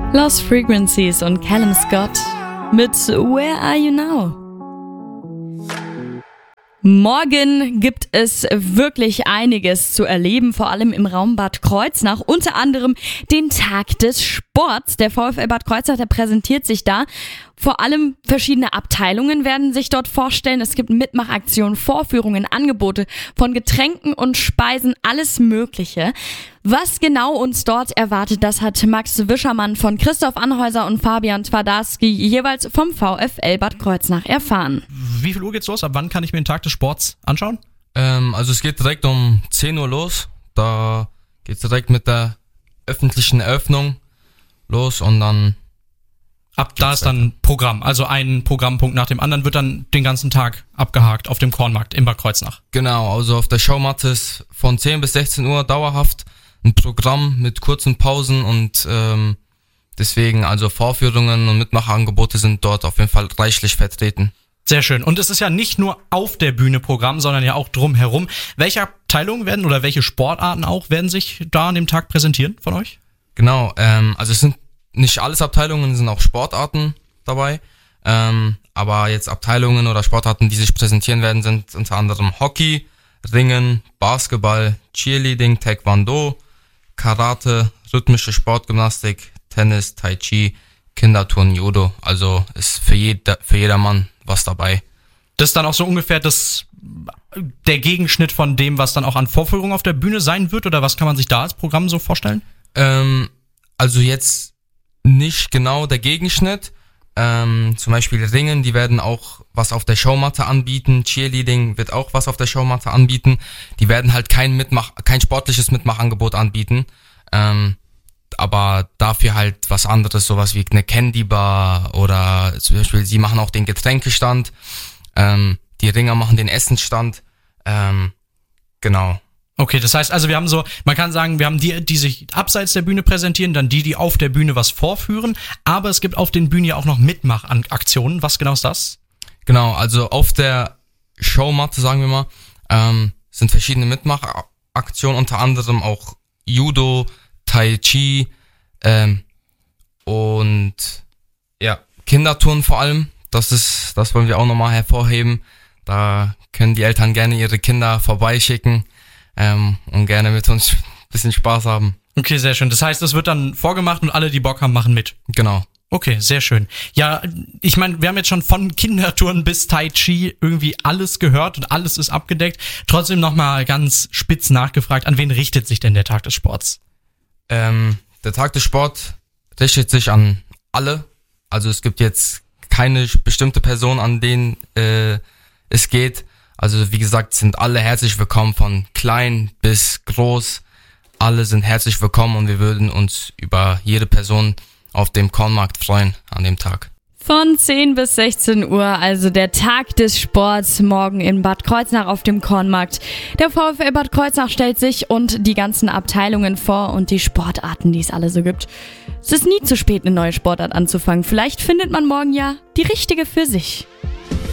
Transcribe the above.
Lost Frequencies und Callum Scott mit Where Are You Now? Morgen gibt es wirklich einiges zu erleben, vor allem im Raum Bad Kreuznach. Unter anderem den Tag des Sports. Der VfL Bad Kreuznach, der präsentiert sich da. Vor allem verschiedene Abteilungen werden sich dort vorstellen. Es gibt Mitmachaktionen, Vorführungen, Angebote von Getränken und Speisen, alles Mögliche. Was genau uns dort erwartet, das hat Max Wischermann von Christoph Anhäuser und Fabian Twardarski jeweils vom VfL Bad Kreuznach erfahren. Wie viel Uhr geht's los? Ab wann kann ich mir den Tag des Sports anschauen? Also es geht direkt um 10 Uhr los. Da geht's direkt mit der öffentlichen Eröffnung los und dann... Da ist dann Programm, also ein Programmpunkt nach dem anderen wird dann den ganzen Tag abgehakt auf dem Kornmarkt in Bad Kreuznach. Genau, also auf der Showmatte ist von 10 bis 16 Uhr dauerhaft ein Programm mit kurzen Pausen und deswegen also Vorführungen und Mitmachangebote sind dort auf jeden Fall reichlich vertreten. Sehr schön. Und es ist ja nicht nur auf der Bühne Programm, sondern ja auch drumherum. Welche Abteilungen werden oder welche Sportarten auch werden sich da an dem Tag präsentieren von euch? Genau, also es sind nicht alles Abteilungen, es sind auch Sportarten dabei. Aber jetzt Abteilungen oder Sportarten, die sich präsentieren werden, sind unter anderem Hockey, Ringen, Basketball, Cheerleading, Taekwondo, Karate, rhythmische Sportgymnastik, Tennis, Tai Chi, Kinderturnen, Judo. Also ist für jedermann was dabei. Das ist dann auch so ungefähr der Gegenschnitt von dem, was dann auch an Vorführungen auf der Bühne sein wird? Oder was kann man sich da als Programm so vorstellen? Also jetzt nicht genau der Gegenschnitt. Zum Beispiel Ringen, die werden auch was auf der Showmatte anbieten. Cheerleading wird auch was auf der Showmatte anbieten. Die werden halt kein sportliches Mitmachangebot anbieten. Aber dafür halt was anderes, sowas wie eine Candy Bar oder zum Beispiel sie machen auch den Getränkestand. Die Ringer machen den Essensstand. Genau. Okay, das heißt also, man kann sagen, wir haben die sich abseits der Bühne präsentieren, dann die auf der Bühne was vorführen, aber es gibt auf den Bühnen ja auch noch Mitmachaktionen. Was genau ist das? Genau, also auf der Showmatte, sagen wir mal, sind verschiedene Mitmachaktionen, unter anderem auch Judo, Tai Chi und ja, Kinderturnen vor allem. Das wollen wir auch nochmal hervorheben. Da können die Eltern gerne ihre Kinder vorbeischicken. Und gerne mit uns ein bisschen Spaß haben. Okay, sehr schön. Das heißt, es wird dann vorgemacht und alle, die Bock haben, machen mit. Genau. Okay, sehr schön. Ja, ich meine, wir haben jetzt schon von Kindertouren bis Tai Chi irgendwie alles gehört und alles ist abgedeckt. Trotzdem nochmal ganz spitz nachgefragt, an wen richtet sich denn der Tag des Sports? Der Tag des Sports richtet sich an alle. Also es gibt jetzt keine bestimmte Person, an denen es geht. Also wie gesagt, sind alle herzlich willkommen, von klein bis groß. Alle sind herzlich willkommen und wir würden uns über jede Person auf dem Kornmarkt freuen an dem Tag. Von 10 bis 16 Uhr, also der Tag des Sports, morgen in Bad Kreuznach auf dem Kornmarkt. Der VfL Bad Kreuznach stellt sich und die ganzen Abteilungen vor und die Sportarten, die es alle so gibt. Es ist nie zu spät, eine neue Sportart anzufangen. Vielleicht findet man morgen ja die richtige für sich.